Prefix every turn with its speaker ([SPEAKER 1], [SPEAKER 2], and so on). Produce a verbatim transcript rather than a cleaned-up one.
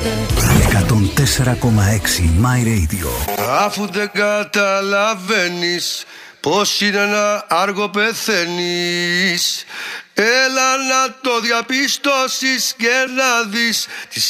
[SPEAKER 1] εκατόν τέσσερα κόμμα έξι My Radio.
[SPEAKER 2] Αφού δεν καταλαβαίνεις πως είναι ένα άργο πεθαίνεις, έλα να το διαπιστώσεις και να δεις τις